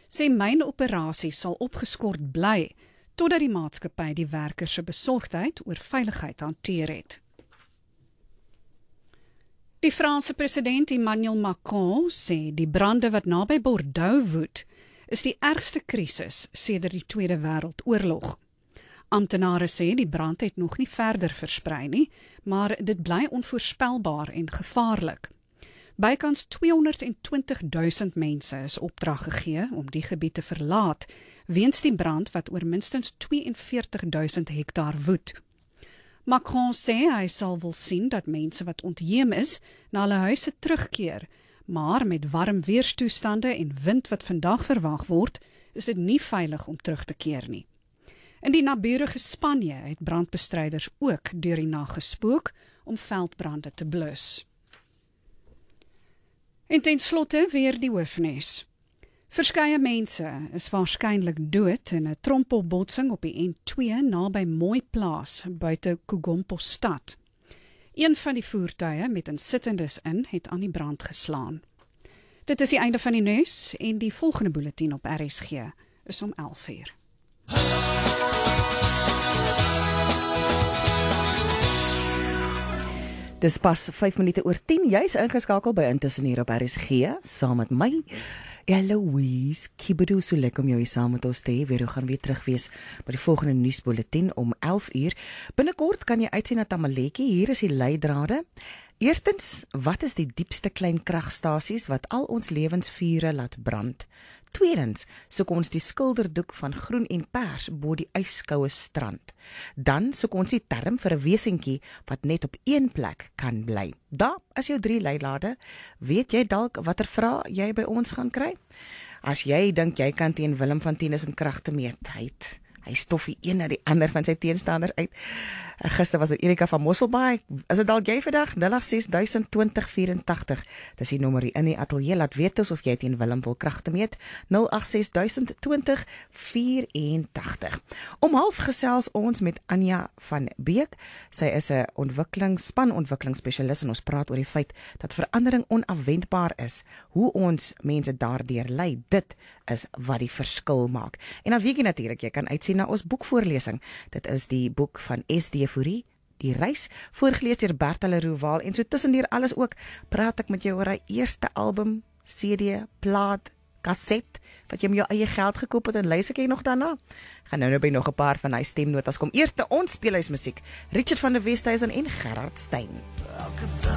sê mynoperasies sal opgeskort bly totdat die maatskappy die werkers se besorgdheid oor veiligheid hanteer het. Die Franse president Emmanuel Macron sê die brande wat naby Bordeaux woed, is die ergste krisis sedert die Tweede Wêreldoorlog. Amptenare sê die brand het nog nie verder versprei nie, maar dit bly onvoorspelbaar en gevaarlik. Bykans 220.000 mense is opdrag gegee om die gebied te verlaat, weens die brand wat oor minstens 42.000 hektaar woed. Macron sê hy sal wil sien dat mense wat ontheem is, na hulle huise terugkeer, maar met warm weerstoestande en wind wat vandag verwag word, is dit nie veilig om terug te keer nie. In die naburige Spanje het brandbestryders ook deur die nag gespook om veldbrande te blus. En ten slotte weer die hoofnuus. Verskeie mense is waarskynlik dood in 'n trompelbotsing op die N2 naby Mooiplaas buite Kugompo-stad. Een van die voertuie met insittendes in het aan die brand geslaan. Dit is die einde van die nuus en die volgende bulletin op RSG is om 11:00. Dis pas 5 minute oor 10, jy is ingeskakel by Intussen hier op RSG, saam met my, Eloise Kibedu, so lekker om jou hier saam met ons te hê. We gaan weer terug wees by die volgende nuusbulletin om 11:00. Binnekort kan jy uitsien na Tamaletjie, hier is die leidrade. Eerstens, wat is die diepste klein kragstasies wat al ons lewensvure laat brand? Tweedens, soek ons die skilderdoek van groen en pers bo die ijskoue strand. Dan soek ons die term vir 'n wesentjie wat net op een plek kan bly. Daar is jou 3 leilade. Weet jy dalk watter vrae jy by ons gaan kry? As jy dink jy kan teen Willem van Tinus in krag te meet, hy stof die een na die ander van sy teenstanders uit. Gister was dit Erika van Mosselbaai. Is dit dalk jy vandag? 0862084. Dis die nommer hier in die ateljee. Laat weet ons of jy teen Willem wil kragte meet. 0862084. Om 11:30 gesels ons met Anja van Beek. Sy is 'n spanontwikkelingsspesialis en ons praat oor die feit dat verandering onafwendbaar is. Hoe ons mense daardeur lei, dit is wat die verskil maak. En dan weet jy natuurlik, jy kan uitsien na ons boekvoorlesing. Dit is die boek van SD Fourie, Die Reis, voorgelees deur Bertha Leroux-Waal. En so tussendeur alles ook, praat ek met jou oor hy eerste album, CD, plaat, kaset, wat jy met jou eie geld gekoop het, en luister jy nog daarna? Gaan nou by nog 'n paar van hy stemnotas kom. Eerste ons speelhuismusiek, Richard van der Westhuizen en Gerard Steyn.